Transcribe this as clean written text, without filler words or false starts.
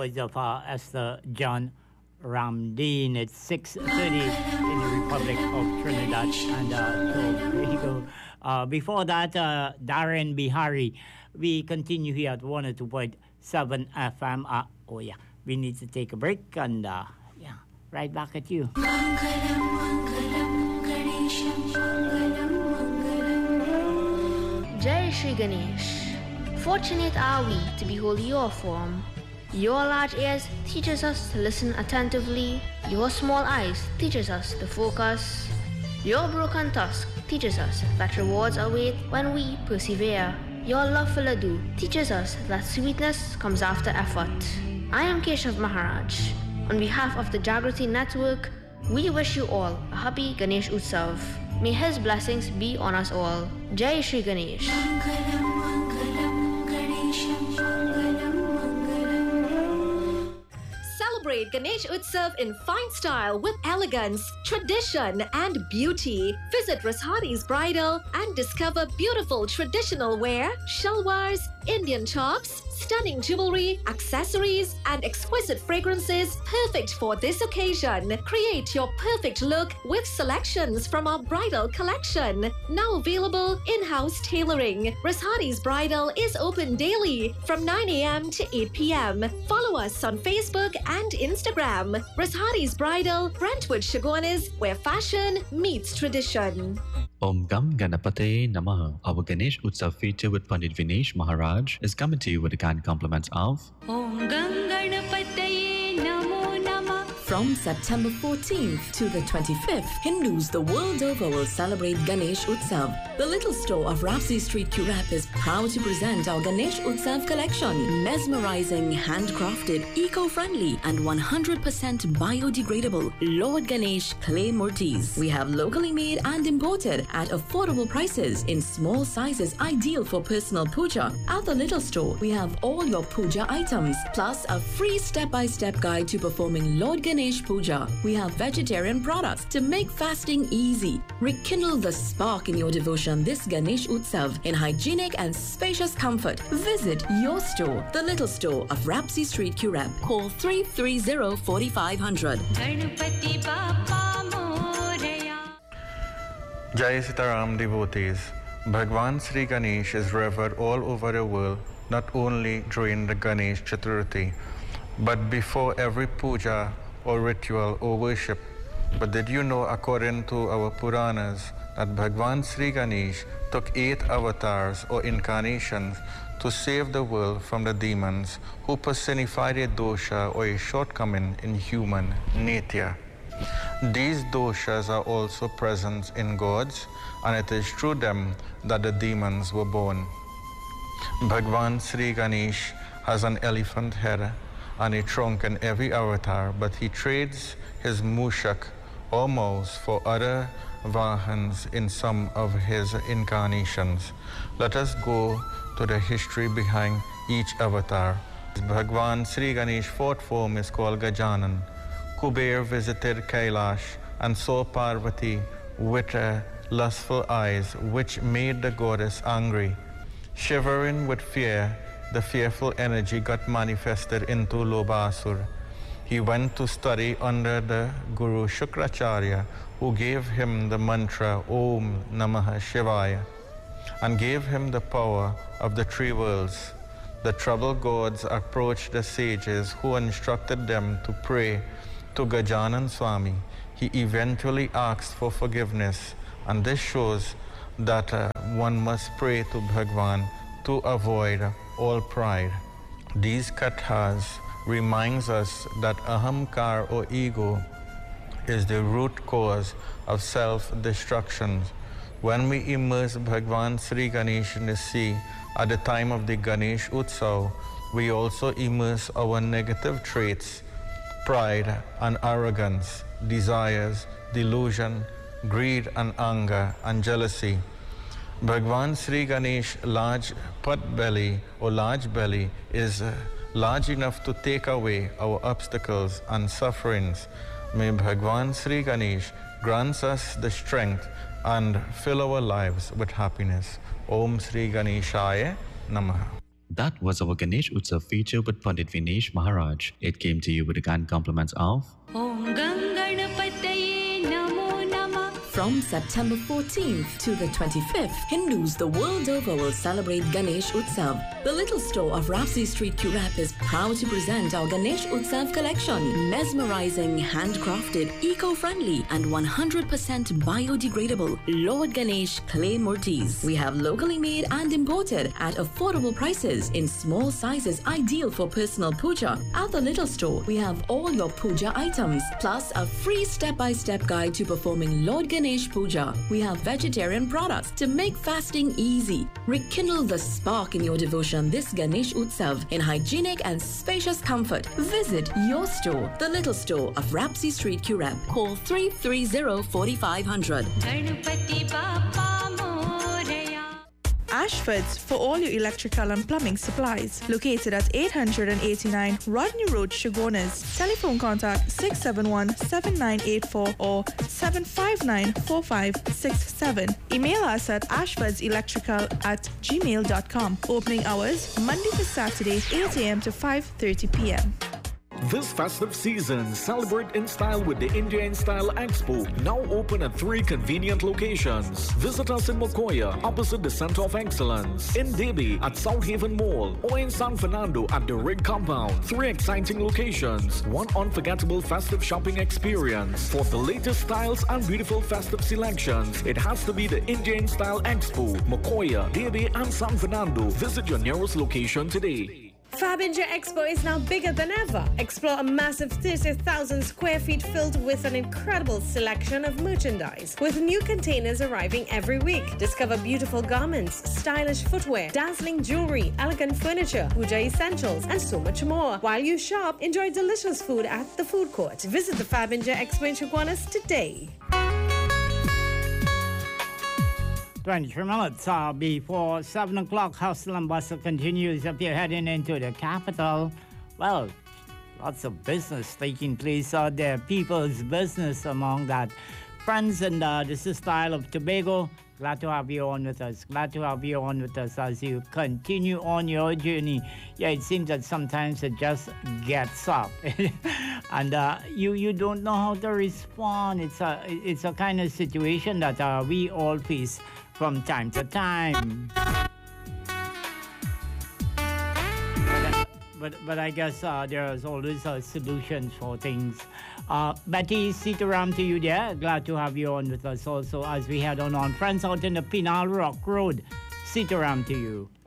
voice of Esther John Ramdeen. It's 6:30 in the Republic of Trinidad and Tobago. Before that, Darren Bihari. We continue here at 102.7 FM. Oh yeah, we need to take a break and yeah, right back at you. Jai Shri Ganesh. Fortunate are we to behold your form. Your large ears teaches us to listen attentively. Your small eyes teaches us to focus. Your broken tusk teaches us that rewards await when we persevere. Your love for Laddu teaches us that sweetness comes after effort. I am Keshav Maharaj. On behalf of the Jagrati Network, we wish you all a happy Ganesh Utsav. May his blessings be on us all. Jai Shri Ganesh. Celebrate Ganesh Utsav in fine style with elegance, tradition, and beauty. Visit Rashadi's Bridal and discover beautiful traditional wear, shalwars, Indian tops, stunning jewelry, accessories, and exquisite fragrances perfect for this occasion. Create your perfect look with selections from our bridal collection. Now available in-house tailoring. Rashadi's Bridal is open daily from 9 a.m. to 8 p.m. Follow us on Facebook and Instagram. Rashadi's Bridal, Brentwood Chaguanas, where fashion meets tradition. Om Gam Ganapate Namaha. Our Ganesh Utsav feature with Pandit Vinesh Maharaj is coming to you with the kind compliments of Om Gam Ganapataye Namo Namah. From September 14th to the 25th, Hindus the world over will celebrate Ganesh Utsav. The Little Store of Rapsi Street, Currap is proud to present our Ganesh Utsav collection. Mesmerizing, handcrafted, eco-friendly, and 100% biodegradable Lord Ganesh clay murtis. We have locally made and imported at affordable prices in small sizes ideal for personal puja. At the Little Store, we have all your puja items, plus a free step-by-step guide to performing Lord Ganesh Puja. We have vegetarian products to make fasting easy. Rekindle the spark in your devotion this Ganesh Utsav in hygienic and spacious comfort. Visit your store, the Little Store of Rapsi Street, Currap. Call 330-4500. Ganapati Bappa Moreya. Jai Sitaram devotees. Bhagwan Sri Ganesh is revered all over the world, not only during the Ganesh Chaturthi, but before every puja or ritual or worship. But did you know, according to our Puranas, that Bhagwan Sri Ganesh took 8 avatars or incarnations to save the world from the demons who personified a dosha or a shortcoming in human nature. These doshas are also present in gods, and it is through them that the demons were born. Bhagwan Sri Ganesh has an elephant head and a trunk in every avatar, but he trades his mushak or mouse for other vahans in some of his incarnations. Let us go to the history behind each avatar. Bhagwan Sri Ganesh's fourth form is called Gajanan. Kuber visited Kailash and saw Parvati with lustful eyes, which made the goddess angry. Shivering with fear, the fearful energy got manifested into Lobasur. He went to study under the Guru Shukracharya, who gave him the mantra Om Namah Shivaya and gave him the power of the 3 worlds. The troubled gods approached the sages, who instructed them to pray to Gajanan Swami. He eventually asked for forgiveness, and this shows that one must pray to Bhagwan to avoid all pride. These kathas reminds us that ahamkar or ego is the root cause of self-destruction. When we immerse Bhagwan Sri Ganesh in the sea at the time of the Ganesh Utsav, we also immerse our negative traits, pride and arrogance, desires, delusion, greed and anger and jealousy. Bhagwan Sri Ganesh large pot belly or large belly is large enough to take away our obstacles and sufferings. May Bhagwan Sri Ganesh grants us the strength and fill our lives with happiness. Om Sri Ganeshaya Namaha. That was our Ganesh Utsav feature with Pandit Vinesh Maharaj. It came to you with the kind compliments of ॐ गङ्गणपतये नमो नमः From September 14th to the 25th, Hindus the world over will celebrate Ganesh Utsav. The Little Store of Rapsi Street, Currap is proud to present our Ganesh Utsav collection. Mesmerizing, handcrafted, eco-friendly and 100% biodegradable Lord Ganesh clay murtis. We have locally made and imported at affordable prices in small sizes ideal for personal puja. At the Little Store, we have all your puja items plus a free step-by-step guide to performing Lord Ganesh Puja. We have vegetarian products to make fasting easy. Rekindle the spark in your devotion this Ganesh Utsav in hygienic and spacious comfort. Visit your store, the Little Store of Rapsi Street, Currap. Call 330-4500. Ganpati Bappa Morya Ashford's for all your electrical and plumbing supplies. Located at 889 Rodney Road, Shogunas. Telephone contact 671-7984 or 759-4567. Email us at ashfordselectrical@gmail.com. Opening hours Monday to Saturday 8 a.m. to 5:30 p.m. This festive season, celebrate in style with the India in Style Expo, now open at 3 convenient locations. Visit us in Mokoya, opposite the Center of Excellence, in Debi at South Haven Mall, or in San Fernando at the Rig Compound. 3 exciting locations, 1 unforgettable festive shopping experience. For the latest styles and beautiful festive selections, it has to be the India in Style Expo, Mokoya, Debi and San Fernando. Visit your nearest location today. Fabinja Expo is now bigger than ever. Explore a massive 30,000 square feet filled with an incredible selection of merchandise, with new containers arriving every week. Discover beautiful garments, stylish footwear, dazzling jewelry, elegant furniture, puja essentials, and so much more. While you shop, enjoy delicious food at the food court. Visit the Fabinja Expo in Chaguanas today. 23 minutes before 7 o'clock, Hustle and Bustle continues. If you're heading into the capital, well, lots of business taking place out there. People's business among that. Friends, and this is Style of Tobago. Glad to have you on with us. Glad to have you on with us as you continue on your journey. Yeah, it seems that sometimes it just gets up, and you don't know how to respond. It's a kind of situation that we all face from time to time. But I guess there's always a solution for things. Betty Sitaram to you there. Glad to have you on with us also as we head on. Friends out in the Pinal Rock Road. Sitaram to you.